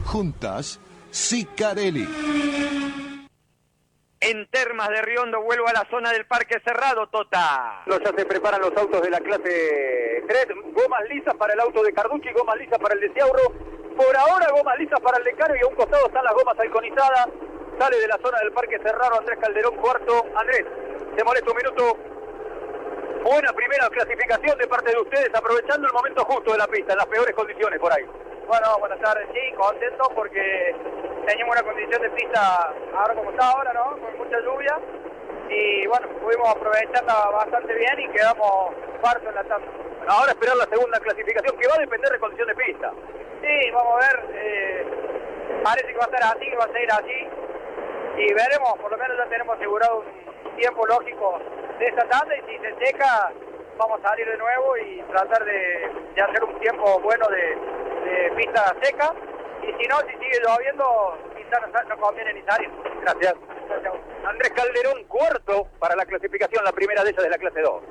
Juntas, Sicarelli. En Termas de Riondo vuelvo a la zona del parque cerrado, Tota. Ya se preparan los autos de la clase 3, gomas lisas para el auto de Carducci, gomas lisas para el de Ciaurro, por ahora gomas lisas para el de Caro y a un costado están las gomas halconizadas. Sale de la zona del parque cerrado Andrés Calderón, cuarto. Andrés, te molesto un minuto. Buena primera clasificación de parte de ustedes, aprovechando el momento justo de la pista, en las peores condiciones por ahí. Bueno, buenas tardes, sí, contento porque teníamos una condición de pista ahora como está ahora, ¿no? Con mucha lluvia y bueno, pudimos aprovecharla bastante bien y quedamos cuarto en la tanda. Ahora esperar la segunda clasificación, que va a depender de condición de pista. Sí, vamos a ver, parece que va a estar así, que va a seguir así y veremos, por lo menos ya tenemos asegurado un tiempo lógico de esta tanda y si se seca vamos a salir de nuevo y tratar de hacer un tiempo bueno de pista seca y si no, si sigue lloviendo quizás no conviene ni salir. Gracias. Andrés Calderón, cuarto para la clasificación, la primera de ellas de la clase 2.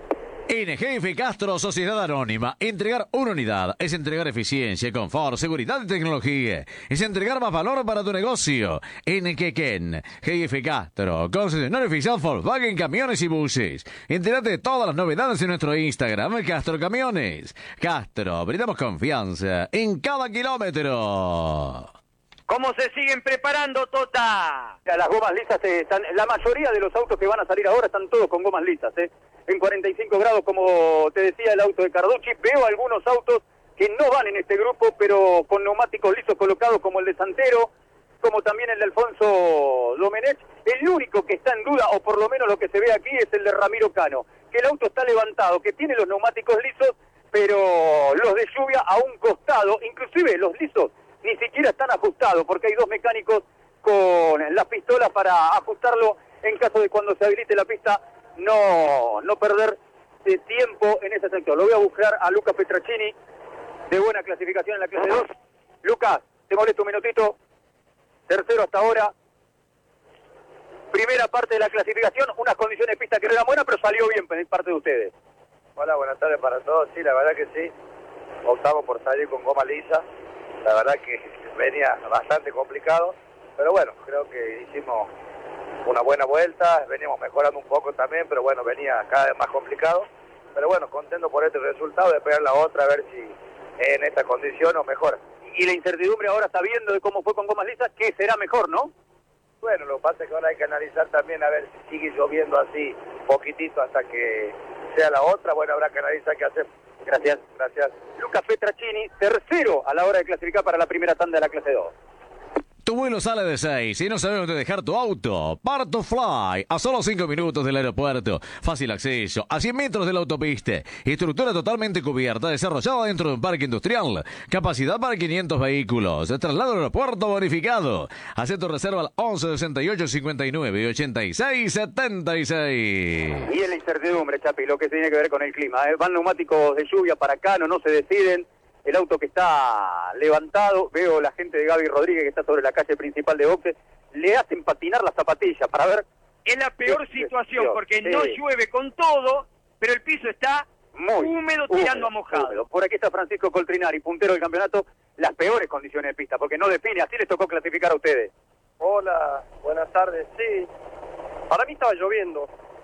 NGF Castro, Sociedad Anónima. Entregar una unidad es entregar eficiencia, confort, seguridad y tecnología. Es entregar más valor para tu negocio. NQQen, GF Castro, concesionario oficial Volkswagen Camiones y Buses. Entérate de todas las novedades en nuestro Instagram, Castro Camiones. Castro, brindamos confianza en cada kilómetro. ¿Cómo se siguen preparando, Tota? Las gomas lisas están, la mayoría de los autos que van a salir ahora están todos con gomas lisas, en 45 grados, como te decía el auto de Carducci. Veo algunos autos que no van en este grupo, pero con neumáticos lisos colocados, como el de Santero, como también el de Alfonso Domenech. El único que está en duda, o por lo menos lo que se ve aquí, es el de Ramiro Cano, que el auto está levantado, que tiene los neumáticos lisos, pero los de lluvia a un costado, inclusive los lisos ni siquiera están ajustados, porque hay dos mecánicos con las pistolas para ajustarlo en caso de cuando se habilite la pista, no perder tiempo en ese sector. Lo voy a buscar a Lucas Petracini, de buena clasificación en la clase 2. Lucas, te molesto un minutito. Tercero hasta ahora. Primera parte de la clasificación, unas condiciones de pista que no eran buenas, pero salió bien de parte de ustedes. Hola, buenas tardes para todos. Sí, la verdad que sí. Optamos por salir con goma lisa. La verdad que venía bastante complicado, pero bueno, creo que hicimos una buena vuelta, veníamos mejorando un poco también, pero bueno, venía cada vez más complicado. Pero bueno, contento por este resultado, de esperar la otra, a ver si en esta condición o mejor. Y la incertidumbre ahora, sabiendo de cómo fue con gomas lisas, que será mejor, ¿no? Bueno, lo que pasa es que ahora hay que analizar también a ver si sigue lloviendo así poquitito hasta que sea la otra. Bueno, habrá que analizar qué hacemos. Gracias. Lucas Petracini, tercero a la hora de clasificar para la primera tanda de la clase 2. Tu vuelo sale de 6 y no sabes dónde dejar tu auto. Parto Fly, a solo 5 minutos del aeropuerto. Fácil acceso, a 100 metros de la autopista. Estructura totalmente cubierta, desarrollada dentro de un parque industrial. Capacidad para 500 vehículos. Traslado al aeropuerto bonificado. Haz tu reserva al 11 68 59 86 76. Y en la incertidumbre, Chapi, lo que tiene que ver con el clima. Van neumáticos de lluvia para acá, no se deciden. El auto que está levantado, veo la gente de Gaby Rodríguez que está sobre la calle principal de Boxe, le hacen patinar las zapatillas para ver. Es la peor situación porque no llueve con todo, pero el piso está muy húmedo, tirando a mojado. Húmedo. Por aquí está Francisco Coltrinari, puntero del campeonato, las peores condiciones de pista, porque no define, así les tocó clasificar a ustedes. Hola, buenas tardes. Sí, para mí estaba lloviendo.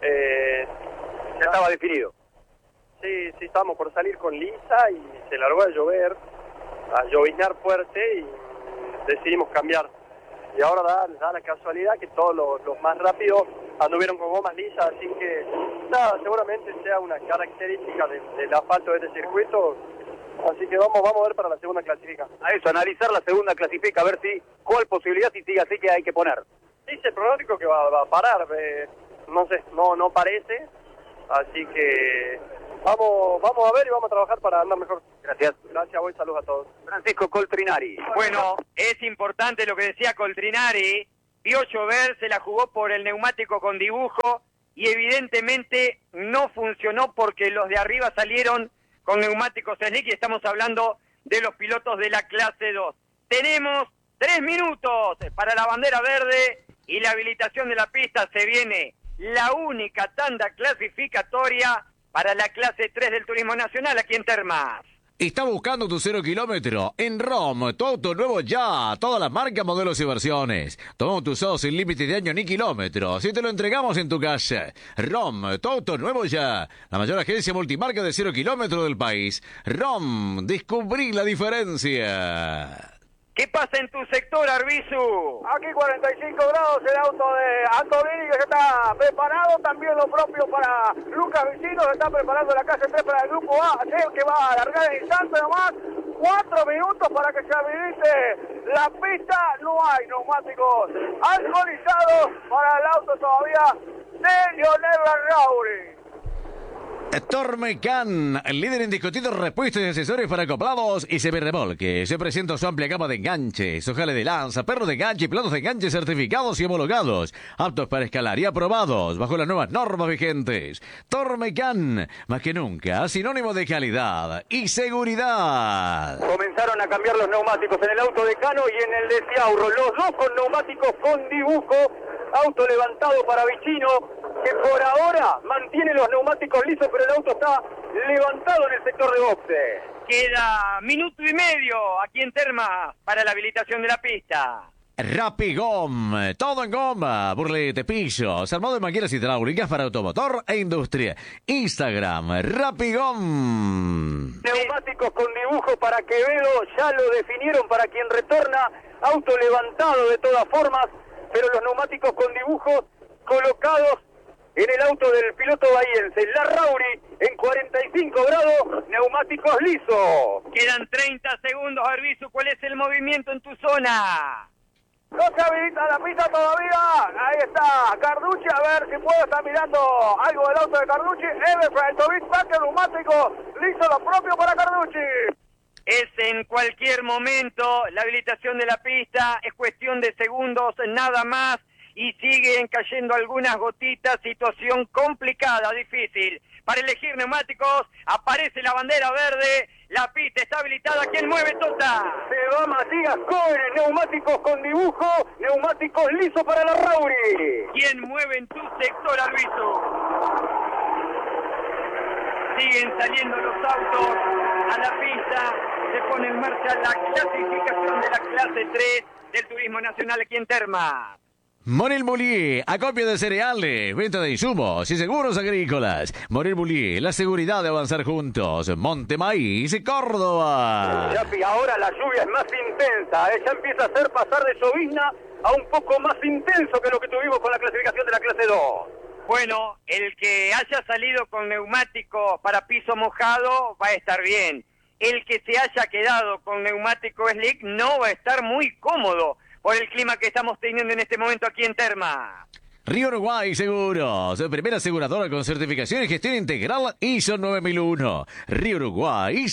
Ya estaba definido. Sí, estábamos por salir con lisa y se largó a llover, a lloviznar fuerte y decidimos cambiar. Y ahora da la casualidad que todos los más rápidos anduvieron con gomas lisas, así que nada, seguramente sea una característica del asfalto de este circuito. Así que vamos a ver para la segunda clasifica. A eso, analizar la segunda clasifica, a ver cuál posibilidad, si sigue así, que hay que poner. Dice el pronóstico que va a parar, no sé, no parece, así que vamos a ver y vamos a trabajar para andar mejor. Gracias. Gracias, saludos a todos. Francisco Coltrinari. Bueno, es importante lo que decía Coltrinari. Vio llover, se la jugó por el neumático con dibujo y evidentemente no funcionó porque los de arriba salieron con neumáticos slick y estamos hablando de los pilotos de la clase 2. Tenemos 3 minutos para la bandera verde y la habilitación de la pista. Se viene la única tanda clasificatoria para la clase 3 del Turismo Nacional aquí en Termas. Está buscando tu 0 kilómetro en ROM, tu auto nuevo ya, todas las marcas, modelos y versiones. Tomamos tu usado sin límite de año ni kilómetros y te lo entregamos en tu casa. ROM, tu auto nuevo ya, la mayor agencia multimarca de 0 kilómetros del país. ROM, descubrí la diferencia. ¿Qué pasa en tu sector, Arbizu? Aquí 45 grados, el auto de Antolini que está preparado, también lo propio para Lucas Vicino, se está preparando la clase 3 para el grupo A, que va a alargar el instante nomás, 4 minutos para que se habilite la pista, no hay neumáticos alcoholizados para el auto todavía de Lionel Larrauri. Tormecan, líder indiscutido en repuestos y accesorios para acoplados y semirremolque. Se presenta su amplia gama de enganches, ojales de lanza, perros de enganche y platos de enganche certificados y homologados, aptos para escalar y aprobados bajo las nuevas normas vigentes. Tormecan, más que nunca, sinónimo de calidad y seguridad. Comenzaron a cambiar los neumáticos en el auto de Cano y en el de Ciaurro, los dos con neumáticos con dibujo, auto levantado para Vicino, que por ahora mantiene los neumáticos lisos, pero el auto está levantado en el sector de boxe. Queda minuto y medio aquí en Termas para la habilitación de la pista. Rapigom, todo en goma, burlete, pisos, armado de máquinas hidráulicas para automotor e industria. Instagram, Rapigom. Neumáticos con dibujo para Quevedo, ya lo definieron para quien retorna, auto levantado de todas formas, pero los neumáticos con dibujos colocados en el auto del piloto bahiense. Larrauri en 45 grados, neumáticos lisos. Quedan 30 segundos, Arbizu. ¿Cuál es el movimiento en tu zona? No se habilita la pista todavía, ahí está Carducci, a ver si puedo estar mirando algo del auto de Carducci. Everett Packer, neumático liso, lo propio para Carducci. Es en cualquier momento la habilitación de la pista, es cuestión de segundos, nada más. Y siguen cayendo algunas gotitas, situación complicada, difícil. Para elegir neumáticos, aparece la bandera verde, la pista está habilitada. ¿Quién mueve, Tota? Se va Matías Cohen, neumáticos con dibujo, neumáticos lisos para Larrauri. ¿Quién mueve en tu sector, Arbizu? Siguen saliendo los autos a la pista, se pone en marcha la clasificación de la clase 3 del Turismo Nacional aquí en Termas. Morel Moulier, acopio de cereales, venta de insumos y seguros agrícolas. Morel Moulier, la seguridad de avanzar juntos. Monte Maíz, Córdoba. Chapi, ahora la lluvia es más intensa, ya empieza a hacer pasar de llovizna a un poco más intenso que lo que tuvimos con la clasificación de la clase 2. Bueno, el que haya salido con neumáticos para piso mojado va a estar bien. El que se haya quedado con neumático slick no va a estar muy cómodo por el clima que estamos teniendo en este momento aquí en Termas. Río Uruguay Seguros, primera aseguradora con certificación y gestión integral ISO 9001. Río Uruguay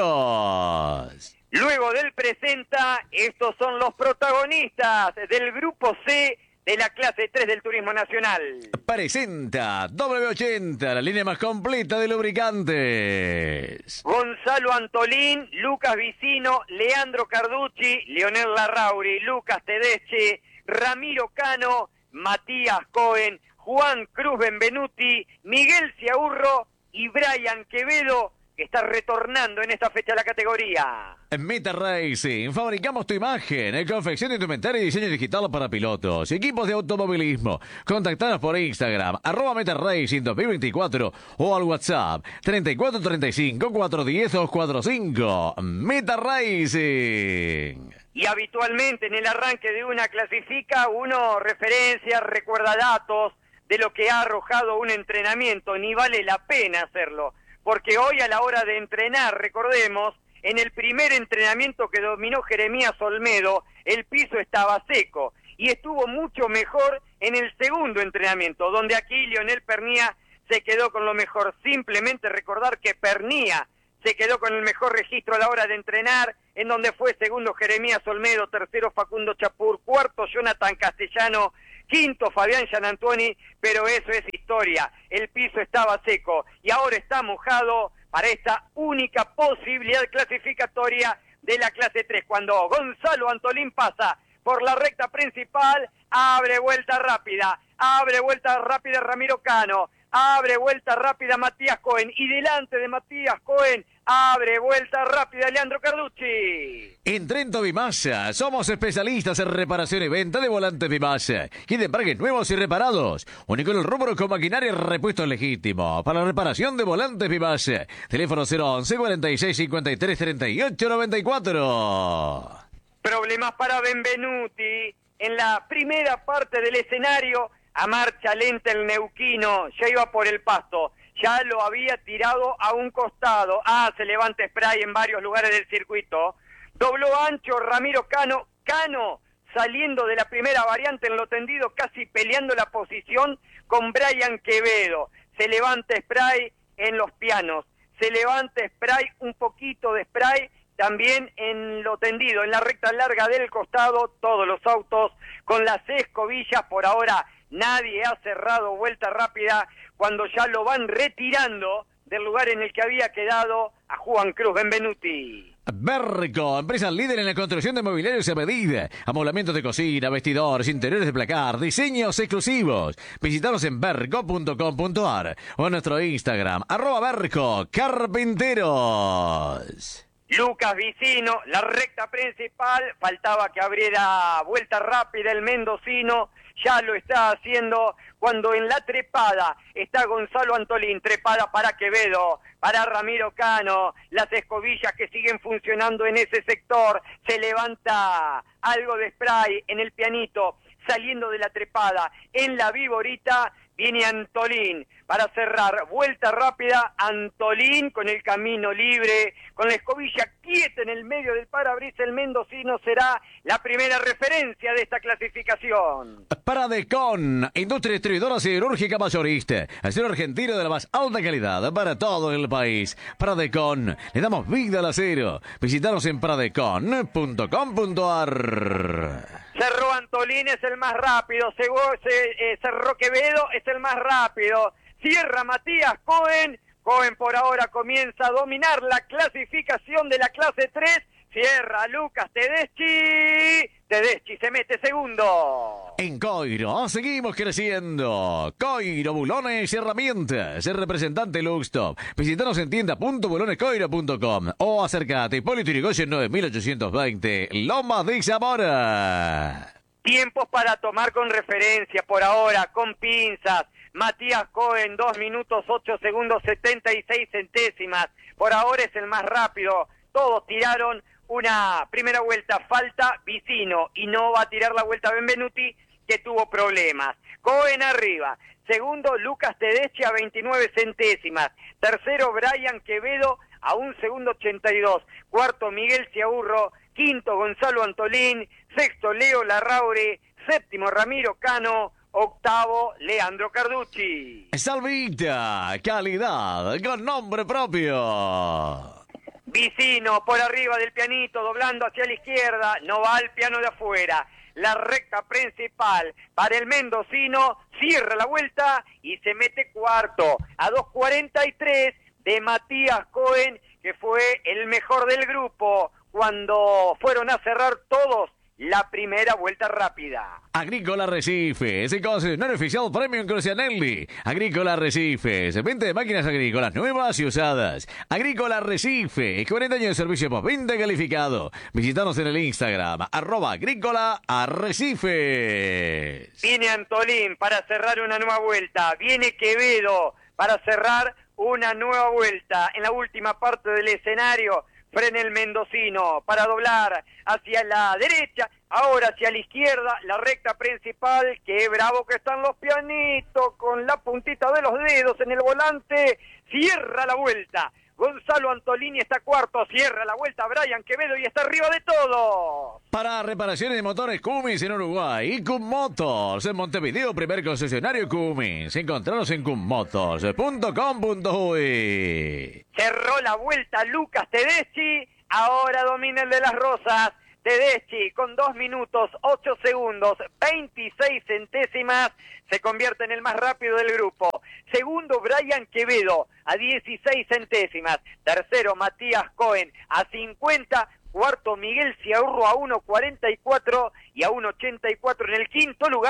Seguros. Luego del presenta, estos son los protagonistas del grupo C de la clase 3 del Turismo Nacional. Presenta W80, la línea más completa de lubricantes. Gonzalo Antolín, Lucas Vicino, Leandro Carducci, Lionel Larrauri, Lucas Tedeschi, Ramiro Cano, Matías Cohen, Juan Cruz Benvenuti, Miguel Ciaurro y Brian Quevedo, que está retornando en esta fecha a la categoría. Meta Racing, fabricamos tu imagen, confección de indumentaria y diseño digital para pilotos, equipos de automovilismo. Contactanos por Instagram, @Meta Racing 2024 o al WhatsApp 3435 410 245. Meta Racing. Y habitualmente en el arranque de una clasifica uno referencia, recuerda datos de lo que ha arrojado un entrenamiento, ni vale la pena hacerlo. Porque hoy a la hora de entrenar, recordemos, en el primer entrenamiento que dominó Jeremías Olmedo, el piso estaba seco y estuvo mucho mejor en el segundo entrenamiento, donde aquí Lionel Pernía se quedó con lo mejor. Simplemente recordar que Pernía se quedó con el mejor registro a la hora de entrenar, en donde fue segundo Jeremías Olmedo, tercero Facundo Chapur, cuarto Jonathan Castellano, quinto Fabián Gianantuoni, pero eso es historia. El piso estaba seco y ahora está mojado para esta única posibilidad clasificatoria de la clase 3. Cuando Gonzalo Antolín pasa por la recta principal, abre vuelta rápida Ramiro Cano, abre vuelta rápida Matías Cohen, y delante de Matías Cohen, abre vuelta rápida Leandro Carducci. En Trento Vimasa, somos especialistas en reparación y venta de volantes Vimasa y de embragues nuevos y reparados. Único en el rubro con maquinaria y repuesto legítimo. Para la reparación de volantes Vimasa. Teléfono 011 46 53 38 94. Problemas para Benvenuti. En la primera parte del escenario, a marcha lenta el neuquino, ya iba por el pasto. Ya lo había tirado a un costado. Se levanta spray en varios lugares del circuito. Dobló ancho Ramiro Cano. Cano saliendo de la primera variante en lo tendido, casi peleando la posición con Brian Quevedo. Se levanta spray en los pianos. Se levanta spray, un poquito de spray también en lo tendido, en la recta larga del costado. Todos los autos con las escobillas. Por ahora nadie ha cerrado vuelta rápida cuando ya lo van retirando del lugar en el que había quedado a Juan Cruz Benvenuti. Berco, empresa líder en la construcción de mobiliarios a medida, amoblamientos de cocina, vestidores, interiores de placar, diseños exclusivos. Visitanos en berco.com.ar o en nuestro Instagram, @Berco Carpinteros. Lucas Vicino, la recta principal, faltaba que abriera vuelta rápida el mendocino, ya lo está haciendo cuando en la trepada está Gonzalo Antolín, trepada para Quevedo, para Ramiro Cano, las escobillas que siguen funcionando en ese sector, se levanta algo de spray en el pianito, saliendo de la trepada, en la viborita viene Antolín para cerrar vuelta rápida. Antolín con el camino libre, con la escobilla quieta en el medio del parabrisas. El mendocino será la primera referencia de esta clasificación. Pradecon, industria distribuidora siderúrgica mayorista, acero argentino de la más alta calidad para todo el país. Pradecon, le damos vida al acero. Visítanos en pradecon.com.ar. Cerró Antolín, es el más rápido. Cerró Quevedo, es el más rápido. Cierra Matías Cohen. Cohen por ahora comienza a dominar la clasificación de la clase 3. Cierra Lucas Tedeschi. Tedeschi se mete segundo. En Coiro seguimos creciendo. Coiro, bulones y herramientas. El representante Luxtop. Visítanos en tienda.bulonescoiro.com o acércate Hipólito Yrigoyen 9820, Lomas de Zamora. Tiempos para tomar con referencia por ahora, con pinzas. Matías Cohen, 2 minutos 8 segundos 76 centésimas. Por ahora es el más rápido. Todos tiraron una primera vuelta, falta Vicino y no va a tirar la vuelta Benvenuti, que tuvo problemas. Cohen arriba, segundo Lucas Tedeschi a 29 centésimas, tercero Brian Quevedo a 1 segundo 82, cuarto Miguel Ciaurro, quinto Gonzalo Antolín, sexto Leo Larraure, séptimo Ramiro Cano, octavo Leandro Carducci. Salvita, calidad con nombre propio. Vicino por arriba del pianito, doblando hacia la izquierda, no va al piano de afuera. La recta principal para el mendocino, cierra la vuelta y se mete cuarto a 2.43 de Matías Cohen, que fue el mejor del grupo cuando fueron a cerrar todos la primera vuelta rápida. Agrícola Arrecifes, concesionario oficial Premium Crucianelli. Agrícola Arrecifes, venta de máquinas agrícolas nuevas y usadas. Agrícola Arrecifes, 40 años de servicio postventa calificado. Visítanos en el Instagram, @Agrícola Arrecifes. Viene Antolín para cerrar una nueva vuelta. Viene Quevedo para cerrar una nueva vuelta. En la última parte del escenario, frena el mendocino para doblar hacia la derecha, ahora hacia la izquierda, la recta principal. Qué bravo que están los pianitos con la puntita de los dedos en el volante. Cierra la vuelta. Gonzalo Antolini está cuarto, cierra la vuelta Brian Quevedo y está arriba de todo. Para reparaciones de motores Cummins en Uruguay, Cum Motors en Montevideo, primer concesionario Cummins. Encontranos en cummotors.com.uy. Cerró la vuelta Lucas Tedeschi, ahora domina el de las Rosas. Tedeschi con 2 minutos, 8 segundos, 26 centésimas, se convierte en el más rápido del grupo. Segundo, Brian Quevedo a 16 centésimas. Tercero, Matías Cohen a 50. Cuarto, Miguel Ciaurro a 1.44 y a 1.84 en el quinto lugar.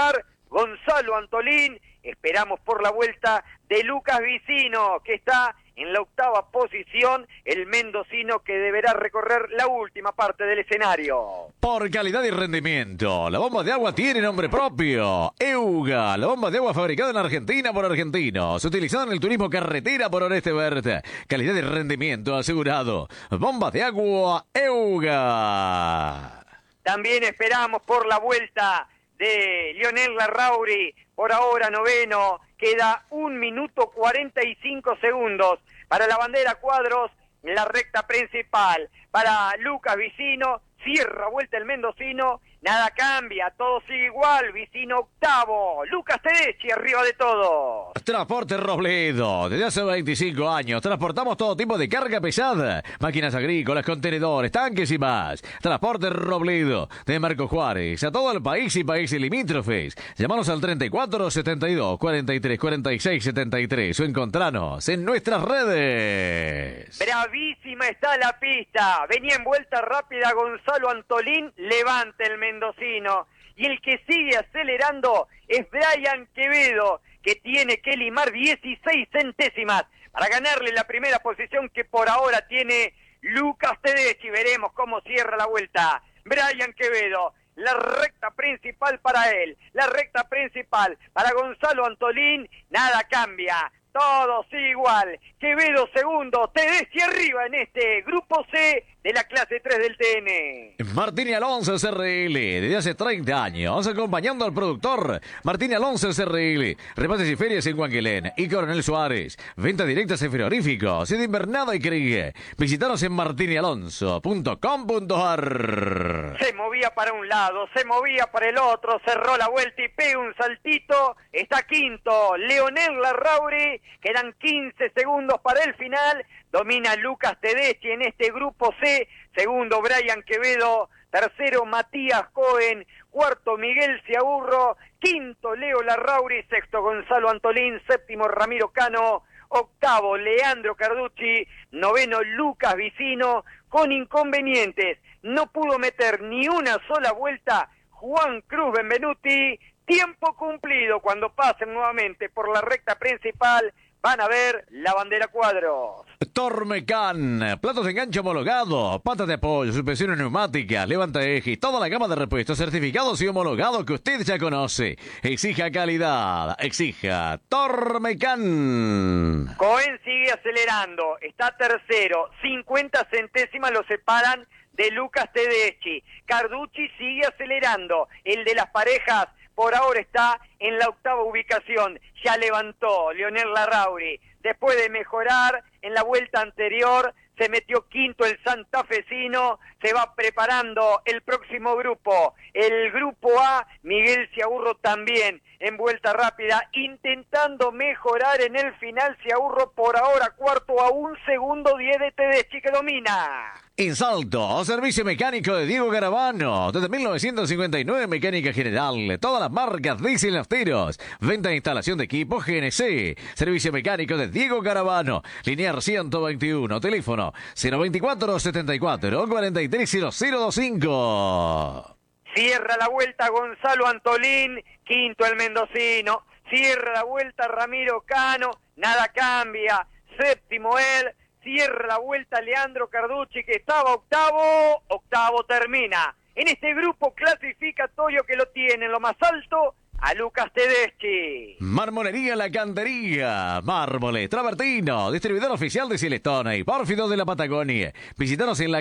Gonzalo Antolín. Esperamos por la vuelta de Lucas Vicino, que está en la octava posición, el mendocino que deberá recorrer la última parte del escenario. Por calidad y rendimiento, la bomba de agua tiene nombre propio. Euga, la bomba de agua fabricada en Argentina por argentinos, utilizada en el turismo carretera por Oreste Verde. Calidad y rendimiento asegurado. Bomba de agua Euga. También esperamos por la vuelta de Lionel Larrauri, por ahora noveno. Queda 1 minuto 45 segundos para la bandera cuadros, la recta principal. Para Lucas Vicino, cierra vuelta el mendocino, nada cambia, todo sigue igual. Vicino octavo, Lucas Tedeschi arriba de todo. Transporte Robledo, desde hace 25 años transportamos todo tipo de carga pesada, máquinas agrícolas, contenedores, tanques y más. Transporte Robledo, de Marco Juárez, a todo el país y países limítrofes. Llámanos al 34 72 43 46 73 o encontranos en nuestras redes. Bravísima está la pista, venía en vuelta rápida Gonzalo Antolín, levanta el mendocino. Y el que sigue acelerando es Brian Quevedo, que tiene que limar 16 centésimas para ganarle la primera posición que por ahora tiene Lucas Tedeschi. Veremos cómo cierra la vuelta Brian Quevedo. La recta principal para él, la recta principal para Gonzalo Antolín, nada cambia. Todo sigue igual. Quevedo segundo, Tedeschi arriba en este grupo C de la clase 3 del TN. Martín y Alonso SRL, desde hace 30 años, acompañando al productor. Martín y Alonso SRL, repases y ferias en Huanquilén y Coronel Suárez. Ventas directas en frigoríficos, de invernada y Krieg. Visítanos en martinyalonso.com.ar. Se movía para un lado, se movía para el otro, cerró la vuelta y pega un saltito. Está quinto, Leonel Larrauri. Quedan 15 segundos para el final. Domina Lucas Tedeschi en este grupo C. Segundo, Brian Quevedo. Tercero, Matías Cohen. Cuarto, Miguel Ciaburro. Quinto, Leo Larrauri. Sexto, Gonzalo Antolín. Séptimo, Ramiro Cano. Octavo, Leandro Carducci. Noveno, Lucas Vicino. Con inconvenientes. No pudo meter ni una sola vuelta Juan Cruz Benvenuti. Tiempo cumplido. Cuando pasen nuevamente por la recta principal, van a ver la bandera cuadros. Tormecan, platos de enganche homologados, patas de apoyo, suspensiones neumáticas, levanta ejes, toda la gama de repuestos certificados y homologados que usted ya conoce. Exija calidad, exija Tormecan. Cohen sigue acelerando, está tercero, 50 centésimas lo separan de Lucas Tedeschi. Carducci sigue acelerando, el de las parejas por ahora está en la octava ubicación. Ya levantó Leonel Larrauri. Después de mejorar en la vuelta anterior, se metió quinto el santafesino. Se va preparando el próximo grupo. El grupo A, Miguel Ciaburro también en vuelta rápida, intentando mejorar en el final. Ciaburro por ahora cuarto a 1 segundo 10 de Tedeschi que domina. En Salto, servicio mecánico de Diego Garavano. Desde 1959, mecánica general. Todas las marcas diésel nafteros. Venta e instalación de equipos GNC. Servicio mecánico de Diego Garavano. Linear 121. Teléfono 024 74 430025. Cierra la vuelta Gonzalo Antolín. Quinto el mendocino. Cierra la vuelta Ramiro Cano. Nada cambia. Séptimo él. Cierra la vuelta Leandro Carducci, que estaba octavo. Octavo termina. En este grupo clasifica Toyo, que lo tiene en lo más alto a Lucas Tedeschi. Marmolería La Cantería. Mármoles Travertino. Distribuidor oficial de Silestone y Pórfido de la Patagonia. Visítanos en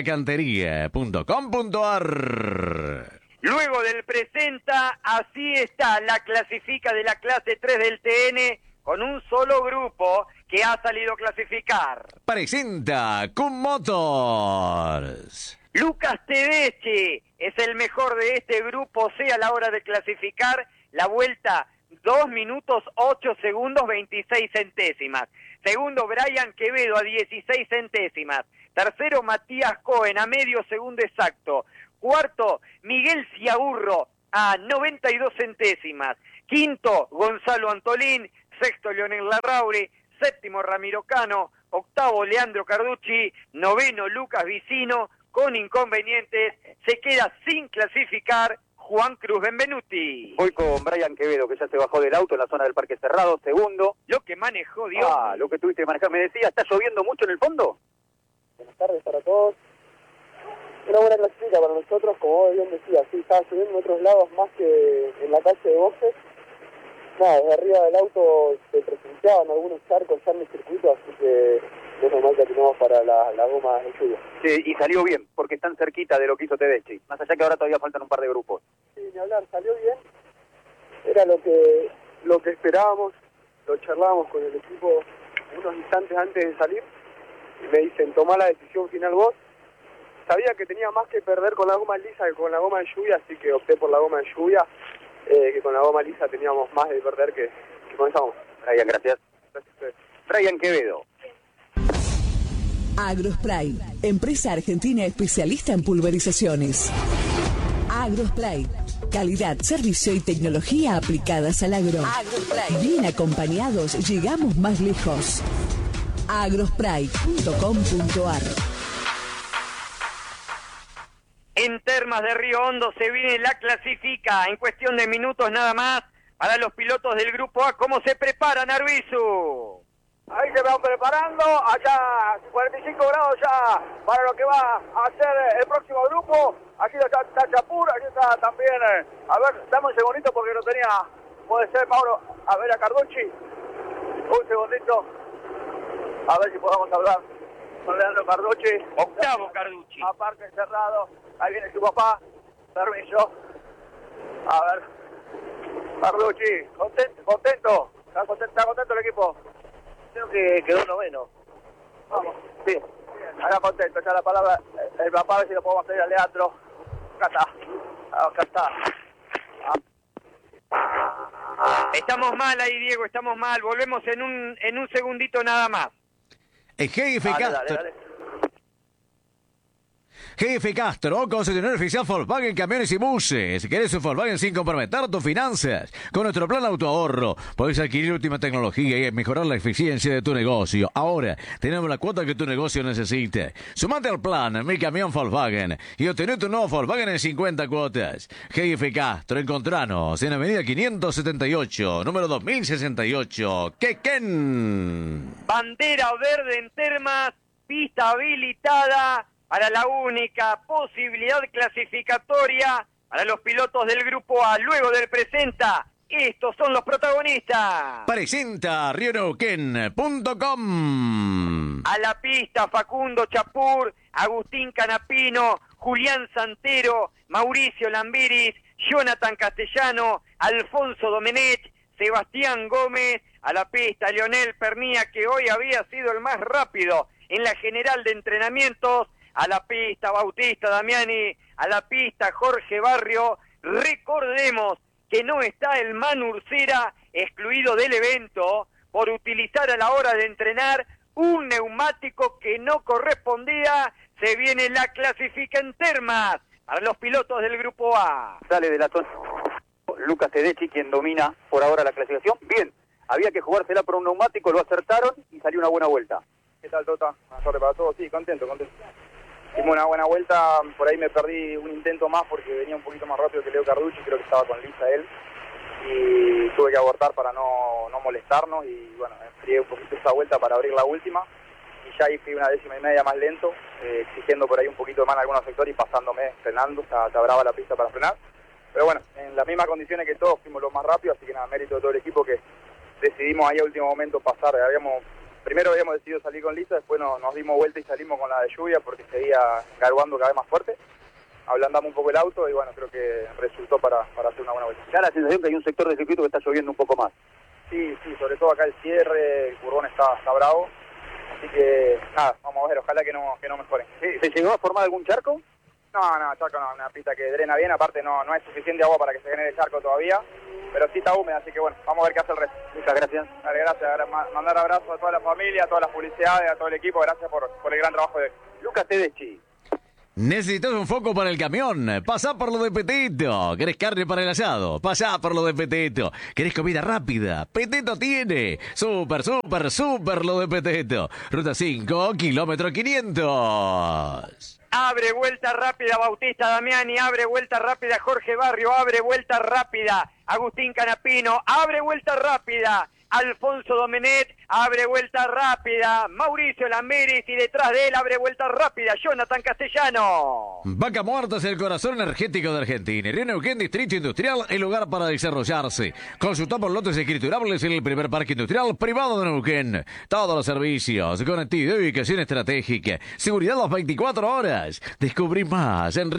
lacantería.com.ar. Luego del presenta, así está la clasifica de la clase 3 del TN, con un solo grupo que ha salido a clasificar. Presenta Kun Motors. Lucas Tedeschi es el mejor de este grupo C a la hora de clasificar. La vuelta 2 minutos 8 segundos 26 centésimas. Segundo, Brian Quevedo a 16 centésimas. Tercero, Matías Cohen a medio segundo exacto. Cuarto, Miguel Ciaburro a 92 centésimas. Quinto, Gonzalo Antolín. Sexto, Leonel Larrauri. Séptimo, Ramiro Cano. Octavo, Leandro Carducci. Noveno, Lucas Vicino. Con inconvenientes, se queda sin clasificar Juan Juan Cruz Benvenuti. Voy con Brian Quevedo, que ya se bajó del auto en la zona del Parque Cerrado, segundo. Lo que manejó Dios. Lo que tuviste que manejar. Me decía, ¿está lloviendo mucho en el fondo? Buenas tardes para todos. Una buena clasifica para nosotros, como vos bien decías, sí, estaba lloviendo en otros lados más que en la calle de boxes. Nada, desde arriba del auto se presenciaban algunos charcos ya en el circuito, así que menos mal que atinamos para la goma de lluvia. Sí, y salió bien, porque están cerquita de lo que hizo Tedeschi. Más allá que ahora todavía faltan un par de grupos. Sí, ni hablar, salió bien. Era lo que esperábamos, lo charlábamos con el equipo unos instantes antes de salir. Y me dicen, tomá la decisión final vos. Sabía que tenía más que perder con la goma lisa que con la goma de lluvia, así que opté por la goma de lluvia, que con la goma lisa teníamos más de perder que con esa goma. Brian, gracias. Gracias a ustedes. Brian Quevedo. Agrospray, empresa argentina especialista en pulverizaciones. Agrospray, calidad, servicio y tecnología aplicadas al agro. Agrospray. Bien acompañados, llegamos más lejos. agrospray.com.ar. En Termas de Río Hondo se viene la clasifica en cuestión de minutos nada más para los pilotos del Grupo A. ¿Cómo se preparan, Arbizu? Ahí se van preparando, allá 45 grados ya para lo que va a ser el próximo grupo. Aquí está Chapur, aquí está también, a ver, dame un segundito porque no tenía, puede ser Pablo, a ver a Carducci. Un segundito, a ver si podemos hablar con Leandro Carducci. Octavo Carducci. Aparte cerrado, ahí viene su papá, permiso. A ver, Carducci, contento, está contento el equipo. Creo que quedó noveno. Vamos, sí. Ahora contento, ya la palabra, el papá, a ver si lo podemos pedir a Leandro. Acá está. Estamos mal ahí, Diego, estamos mal. Volvemos en un segundito nada más. El jefe Castro. Jefe Castro, concesionario oficial Volkswagen Camiones y Buses. Si querés un Volkswagen sin comprometer tus finanzas, con nuestro plan autoahorro podés adquirir última tecnología y mejorar la eficiencia de tu negocio. Ahora tenemos la cuota que tu negocio necesite. Sumate al plan Mi Camión Volkswagen y obtené tu nuevo Volkswagen en 50 cuotas. Jefe Castro, encontranos en Avenida 578, número 2068, Quequén. Bandera verde en Termas, pista habilitada para la única posibilidad clasificatoria para los pilotos del Grupo A. Luego del presenta, estos son los protagonistas. Presenta rioneuquén.com. A la pista, Facundo Chapur, Agustín Canapino, Julián Santero, Mauricio Lambiris, Jonathan Castellano, Alfonso Domenech, Sebastián Gómez. A la pista, Leonel Pernía, que hoy había sido el más rápido en la general de entrenamientos. A la pista, Bautista Damiani. A la pista, Jorge Barrio. Recordemos que no está el Manu Ursera, excluido del evento por utilizar a la hora de entrenar un neumático que no correspondía. Se viene la clasifica en Termas para los pilotos del Grupo A. Sale de la zona Lucas Tedeschi, quien domina por ahora la clasificación. Bien, había que jugársela por un neumático, lo acertaron y salió una buena vuelta. ¿Qué tal, Tota? Buenas tardes para todos. Sí, contento. Hicimos una buena vuelta, por ahí me perdí un intento más porque venía un poquito más rápido que Leo Carducci, creo que estaba con Lisa él, y tuve que abortar para no molestarnos y bueno, enfrié un poquito esa vuelta para abrir la última y ya ahí fui una 10:30 más lento, exigiendo por ahí un poquito más en algunos sectores y pasándome, frenando, está brava la pista para frenar, pero bueno, en las mismas condiciones que todos fuimos los más rápidos, así que nada, mérito de todo el equipo que decidimos ahí a último momento pasar, primero habíamos decidido salir con Lisa, después nos dimos vuelta y salimos con la de lluvia porque seguía garuando cada vez más fuerte. Ablandamos un poco el auto y bueno, creo que resultó para hacer una buena vuelta. Da la sensación que hay un sector del circuito que está lloviendo un poco más. Sí, sobre todo acá el cierre, el curbón está bravo. Así que nada, vamos a ver, ojalá que no mejoren. ¿Se llegó a formar algún charco? No, charco no, una pista que drena bien, aparte no hay suficiente agua para que se genere charco todavía. Pero sí está húmeda, así que bueno, vamos a ver qué hace el resto. Muchas gracias. Dale, gracias. Mandar abrazos a toda la familia, a todas las publicidades, a todo el equipo. Gracias por el gran trabajo de hoy. Lucas Tedeschi. ¿Necesitas un foco para el camión? Pasá por lo de Petito. ¿Querés carne para el asado? Pasá por lo de Petito. ¿Querés comida rápida? Petito tiene. Súper lo de Petito. Ruta 5, kilómetro 500. Abre vuelta rápida Bautista Damiani, abre vuelta rápida Jorge Barrio, abre vuelta rápida Agustín Canapino, abre vuelta rápida Alfonso Domenech, abre vuelta rápida Mauricio Lamberis y detrás de él abre vuelta rápida Jonathan Castellano. Vaca Muerta es el corazón energético de Argentina. Río Neuquén, Distrito Industrial, el lugar para desarrollarse. Consulta por lotes escriturables en el primer parque industrial privado de Neuquén. Todos los servicios, conectividad y ubicación estratégica. Seguridad las 24 horas. Descubrí más en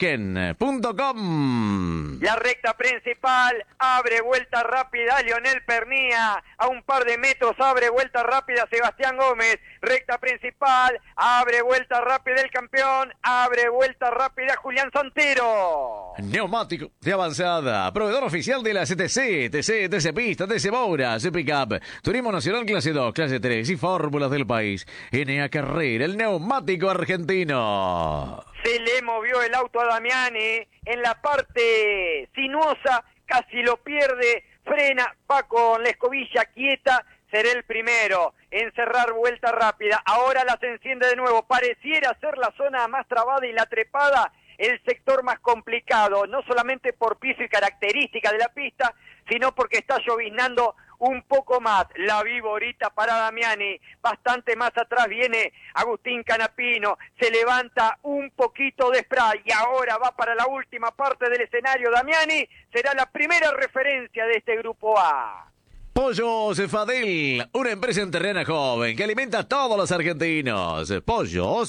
rioneuquén.com. La recta principal, abre vuelta rápida Lionel Pernía. A un par de metros abre vuelta rápida Sebastián Gómez. Recta principal, abre vuelta rápida el campeón. Abre vuelta rápida Julián Santero. Neumático de avanzada. Proveedor oficial de la CTC, TC Pista, TC Moura, Pickup, Turismo Nacional Clase 2, Clase 3 y Fórmulas del país. NA Carrera, el neumático argentino. Se le movió el auto a Damiani en la parte sinuosa. Casi lo pierde. Frena, va con la escobilla quieta, será el primero en cerrar vuelta rápida. Ahora las enciende de nuevo, pareciera ser la zona más trabada y la trepada, el sector más complicado, no solamente por piso y característica de la pista, sino porque está lloviznando un poco más. La viborita para Damiani, bastante más atrás viene Agustín Canapino, se levanta un poquito de spray y ahora va para la última parte del escenario. Damiani será la primera referencia de este grupo A. Pollos Fadel, una empresa enterrana joven que alimenta a todos los argentinos. Pollos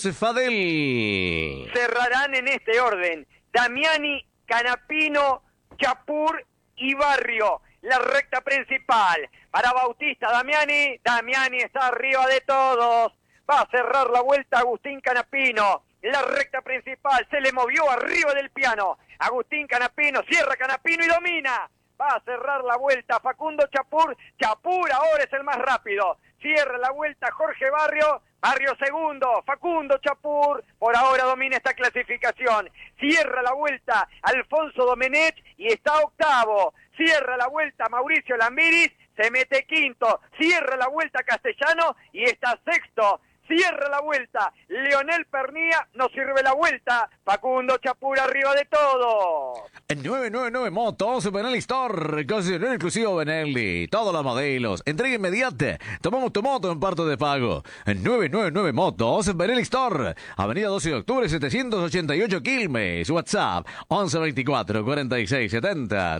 Fadel. Cerrarán en este orden: Damiani, Canapino, Chapur y Barrio. La recta principal para Bautista Damiani. Damiani está arriba de todos. Va a cerrar la vuelta Agustín Canapino. La recta principal se le movió arriba del piano. Agustín Canapino, cierra Canapino y domina. Va a cerrar la vuelta Facundo Chapur. Chapur ahora es el más rápido. Cierra la vuelta Jorge Barrio. Barrio segundo. Facundo Chapur. Por ahora domina esta clasificación. Cierra la vuelta Alfonso Domenech y está octavo. Cierra la vuelta Mauricio Lambiris. Se mete quinto. Cierra la vuelta Castellano y está sexto. Cierra la vuelta Leonel Pernía, no sirve la vuelta. Facundo Chapur arriba de todo. 999 Motos, Benelli Store, concesionario exclusivo Benelli. Todos los modelos, entrega inmediata. Tomamos tu moto en parte de pago. 999 Motos, Benelli Store, Avenida 12 de Octubre, 788 Quilmes. WhatsApp 1124 46 70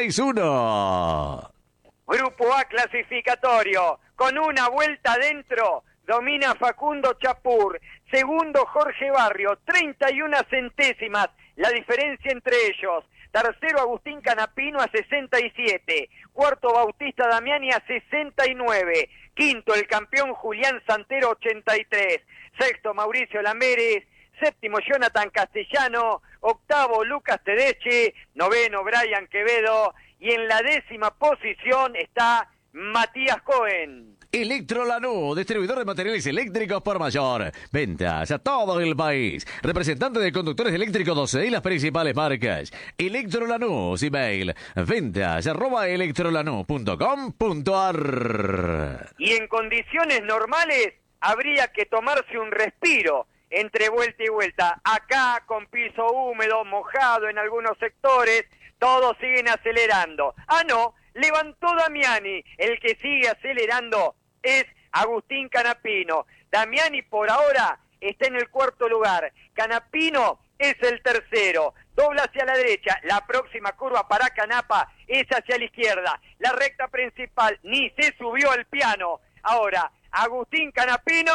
361. Grupo A clasificatorio, con una vuelta adentro. Domina Facundo Chapur, segundo Jorge Barrio, 31 centésimas, la diferencia entre ellos. Tercero Agustín Canapino a 67, cuarto Bautista Damiani a 69, quinto el campeón Julián Santero 83, sexto Mauricio Lamberes, séptimo Jonathan Castellano, octavo Lucas Tedeschi, noveno Brian Quevedo y en la 10ª posición está Matías Cohen. Electrolanú, distribuidor de materiales eléctricos por mayor. Ventas a todo el país. Representante de conductores eléctricos 12 y las principales marcas. Electrolanú, email ventas@electrolanú.com.ar. Y en condiciones normales habría que tomarse un respiro entre vuelta y vuelta. Acá con piso húmedo, mojado en algunos sectores, todos siguen acelerando. Ah, no, levantó Damiani. El que sigue acelerando es Agustín Canapino. Damiani por ahora está en el cuarto lugar. Canapino es el tercero. Dobla hacia la derecha. La próxima curva para Canapa es hacia la izquierda. La recta principal ni se subió al piano. Ahora, Agustín Canapino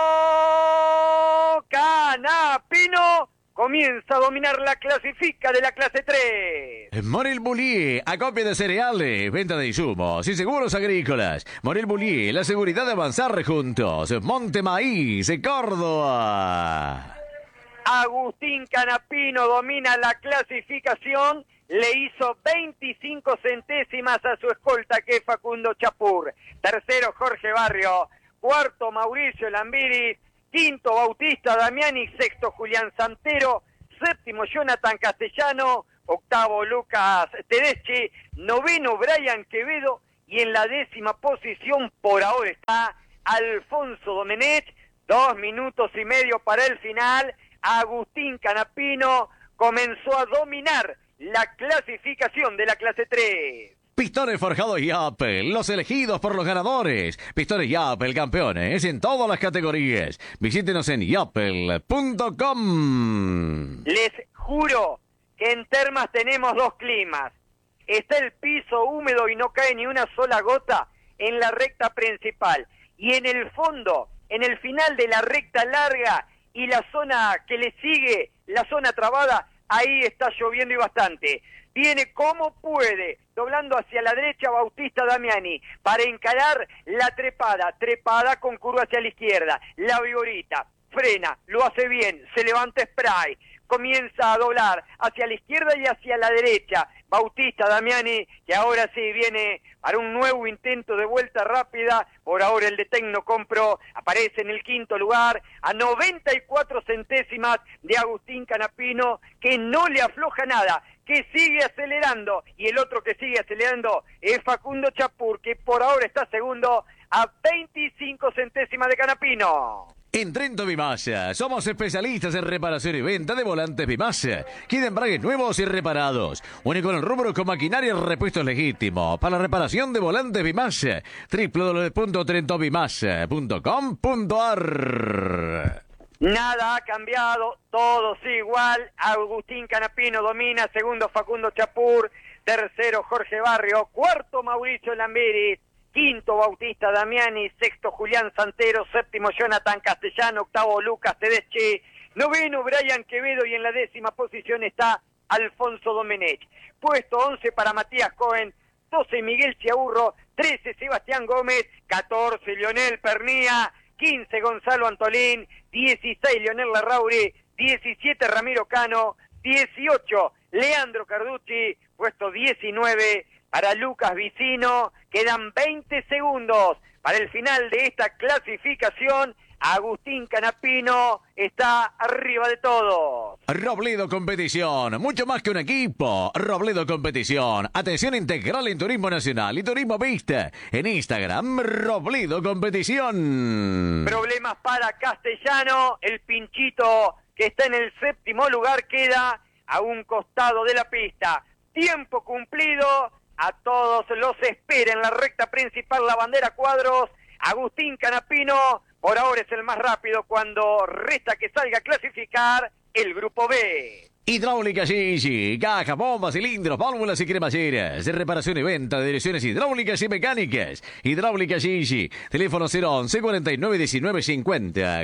comienza a dominar la clasifica de la clase 3. Morel Bullier, acopio de cereales, venta de insumos y seguros agrícolas. Morel Bullier, la seguridad de avanzar juntos. Monte Maíz, Córdoba. Agustín Canapino domina la clasificación, le hizo 25 centésimas a su escolta que es Facundo Chapur. Tercero Jorge Barrio, cuarto Mauricio Lambiris, quinto Bautista Damiani, sexto Julián Santero, séptimo Jonathan Castellano, octavo Lucas Tedeschi, noveno Brian Quevedo y en la 10ª posición por ahora está Alfonso Domenech. 2 minutos y medio para el final. Agustín Canapino comenzó a dominar la clasificación de la clase 3. Pistones forjados Yapel, los elegidos por los ganadores. Pistones Yapel, campeones en todas las categorías. Visítenos en yapel.com. Les juro que en Termas tenemos dos climas. Está el piso húmedo y no cae ni una sola gota en la recta principal. Y en el fondo, en el final de la recta larga y la zona que le sigue, la zona trabada, ahí está lloviendo y bastante. Viene como puede, doblando hacia la derecha Bautista Damiani, para encarar la trepada con curva hacia la izquierda, la vigorita, frena, lo hace bien, se levanta Spray, comienza a doblar hacia la izquierda y hacia la derecha, Bautista Damiani, que ahora sí viene para un nuevo intento de vuelta rápida. Por ahora el de Tecnocompro aparece en el quinto lugar a 94 centésimas de Agustín Canapino, que no le afloja nada, que sigue acelerando, y el otro que sigue acelerando es Facundo Chapur, que por ahora está segundo a 25 centésimas de Canapino. En Trento Bimasa, somos especialistas en reparación y venta de volantes Bimasa, kit de embragues nuevos y reparados, único en el rubro con maquinaria y repuestos legítimos. Para la reparación de volantes Bimasa, www.trentobimasa.com.ar. Nada ha cambiado, todo sigue igual. Agustín Canapino domina, segundo Facundo Chapur, tercero Jorge Barrio, cuarto Mauricio Lambiris, quinto Bautista Damiani, sexto Julián Santero, séptimo Jonathan Castellano, octavo Lucas Tedeschi, noveno Brian Quevedo y en la décima posición está Alfonso Domenech. Puesto 11 para Matías Cohen, 12 Miguel Chiaburro, 13 Sebastián Gómez, 14 Lionel Pernía, 15 Gonzalo Antolín, 16 Leonel Larrauri, 17 Ramiro Cano, 18 Leandro Carducci, puesto 19 para Lucas Vicino. Quedan 20 segundos para el final de esta clasificación. Agustín Canapino está arriba de todos. Robledo Competición, mucho más que un equipo. Robledo Competición, atención integral en turismo nacional y turismo pista. En Instagram, Robledo Competición. Problemas para Castellano, el pinchito que está en el séptimo lugar queda a un costado de la pista. Tiempo cumplido, a todos los espera en la recta principal la bandera cuadros. Agustín Canapino por ahora es el más rápido cuando resta que salga a clasificar el grupo B. Hidráulica Gigi, caja, bombas, cilindros, válvulas y cremalleras, de reparación y venta de direcciones hidráulicas y mecánicas. Hidráulica Gigi, teléfono 011 49 19 50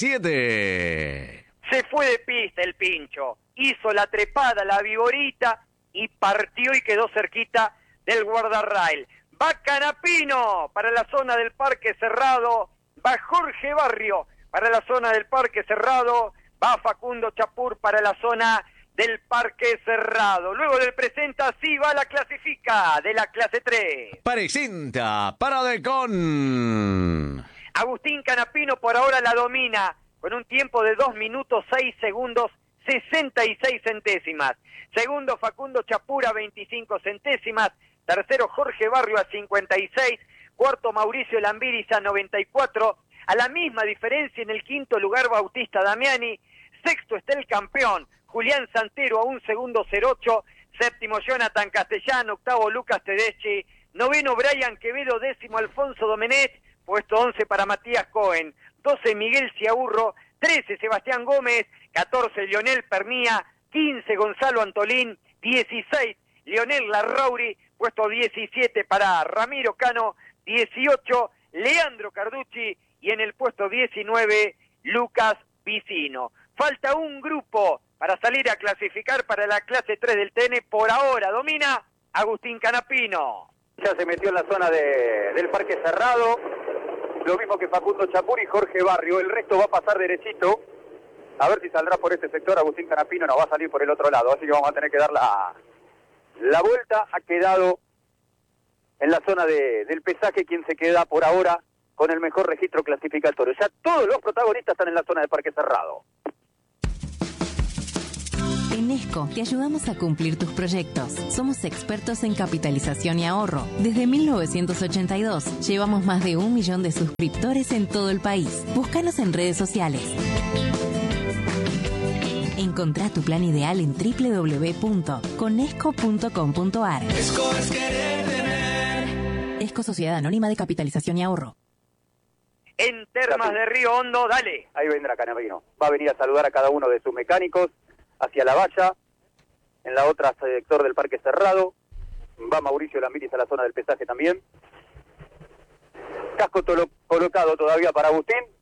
47. Se fue de pista el pincho, hizo la trepada, la vigorita y partió y quedó cerquita del guardarrail. Va Canapino para la zona del Parque Cerrado, va Jorge Barrio para la zona del Parque Cerrado, va Facundo Chapur para la zona del Parque Cerrado. Luego del presenta, sí va la clasifica de la clase 3. Presenta Paradecon. Agustín Canapino por ahora la domina con un tiempo de 2 minutos 6 segundos 66 centésimas. Segundo Facundo Chapur a 25 centésimas. Tercero Jorge Barrio a 56. Cuarto Mauricio Lambiris a 94. A la misma diferencia en el quinto lugar Bautista Damiani. Sexto está el campeón Julián Santero a 1 segundo 08. Séptimo Jonathan Castellano. Octavo Lucas Tedeschi. Noveno Brian Quevedo. Décimo Alfonso Domenech. Puesto 11 para Matías Cohen. 12 Miguel Ciaburro. 13 Sebastián Gómez. 14 Lionel Pernía. 15 Gonzalo Antolín. 16 Leonel Larrauri. Puesto 17 para Ramiro Cano. 18 Leandro Carducci. Y en el puesto 19 Lucas Vicino. Falta un grupo para salir a clasificar para la clase 3 del TN. Por ahora domina Agustín Canapino. Ya se metió en la zona del Parque Cerrado, lo mismo que Facundo Chapur y Jorge Barrio. El resto va a pasar derechito. A ver si saldrá por este sector. Agustín Canapino no va a salir por el otro lado, así que vamos a tener que dar la vuelta. Ha quedado en la zona del pesaje quien se queda por ahora con el mejor registro clasificatorio. Ya todos los protagonistas están en la zona del Parque Cerrado. En ESCO te ayudamos a cumplir tus proyectos. Somos expertos en capitalización y ahorro. Desde 1982 llevamos más de 1 millón de suscriptores en todo el país. Búscanos en redes sociales. Encontrá tu plan ideal en www.conesco.com.ar. Esco es querer tener. Esco Sociedad Anónima de Capitalización y Ahorro. En Termas de Río Hondo, dale. Ahí vendrá Canavino. Va a venir a saludar a cada uno de sus mecánicos hacia la valla. En la otra sector del Parque Cerrado. Va Mauricio Lambiris a la zona del pesaje también. Casco colocado todavía para Agustín.